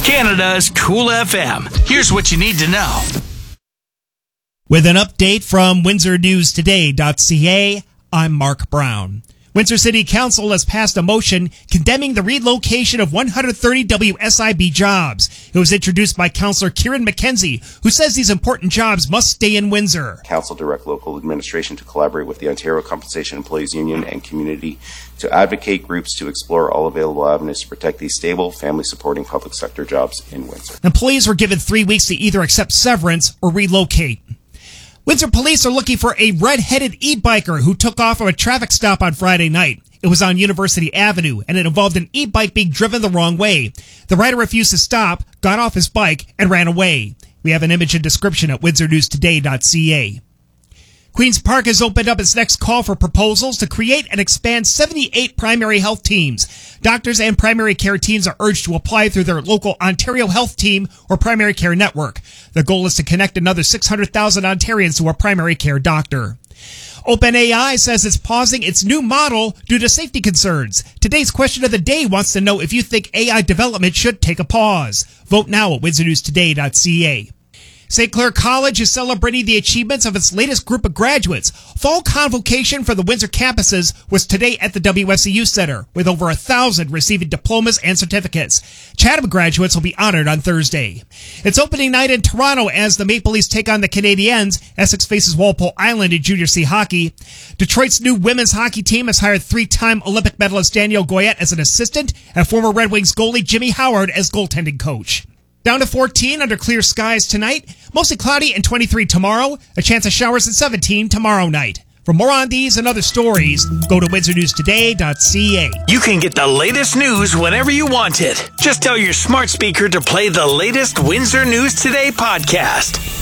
Canada's Cool FM. Here's what you need to know. With an update from WindsorNewsToday.ca, I'm Mark Brown. Windsor City Council has passed a motion condemning the relocation of 130 WSIB jobs. It was introduced by Councillor Kieran McKenzie, who says these important jobs must stay in Windsor. Council direct local administration to collaborate with the Ontario Compensation Employees Union and community to advocate groups to explore all available avenues to protect these stable, family-supporting public sector jobs in Windsor. Employees were given 3 weeks to either accept severance or relocate. Windsor police are looking for a red-headed e-biker who took off from a traffic stop on Friday night. It was on University Avenue, and it involved an e-bike being driven the wrong way. The rider refused to stop, got off his bike, and ran away. We have an image and description at WindsorNewsToday.ca. Queen's Park has opened up its next call for proposals to create and expand 78 primary health teams. Doctors and primary care teams are urged to apply through their local Ontario Health Team or primary care network. The goal is to connect another 600,000 Ontarians to a primary care doctor. OpenAI says it's pausing its new model due to safety concerns. Today's question of the day wants to know if you think AI development should take a pause. Vote now at WindsorNewsToday.ca. St. Clair College is celebrating the achievements of its latest group of graduates. Fall convocation for the Windsor campuses was today at the WSCU Center, with over 1,000 receiving diplomas and certificates. Chatham graduates will be honored on Thursday. It's opening night in Toronto as the Maple Leafs take on the Canadiens. Essex faces Walpole Island in Junior C hockey. Detroit's new women's hockey team has hired 3-time Olympic medalist Danielle Goyette as an assistant and former Red Wings goalie Jimmy Howard as goaltending coach. Down to 14 under clear skies tonight. Mostly cloudy and 23 tomorrow. A chance of showers at 17 tomorrow night. For more on these and other stories, go to WindsorNewsToday.ca. You can get the latest news whenever you want it. Just tell your smart speaker to play the latest Windsor News Today podcast.